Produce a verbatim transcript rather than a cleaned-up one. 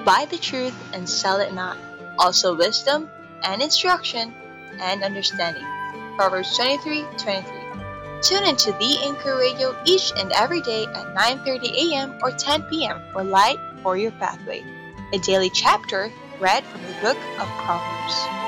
buy the truth and sell it not. Also wisdom and instruction and understanding. Proverbs twenty-three twenty-three. Tune into The Anchor Radio each and every day at nine thirty a.m. or ten p.m. for Light for Your Pathway, a daily chapter read from the book of Proverbs.